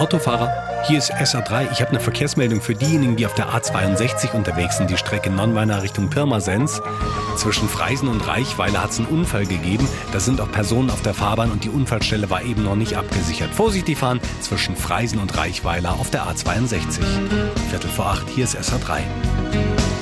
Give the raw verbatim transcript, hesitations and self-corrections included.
Autofahrer, hier ist S R drei. Ich habe eine Verkehrsmeldung für diejenigen, die auf der A zweiundsechzig unterwegs sind, die Strecke Nonnweiler Richtung Pirmasens. Zwischen Freisen und Reichweiler hat es einen Unfall gegeben. Da sind auch Personen auf der Fahrbahn und die Unfallstelle war eben noch nicht abgesichert. Vorsichtig fahren zwischen Freisen und Reichweiler auf der A zweiundsechzig. Viertel vor acht, hier ist S R drei.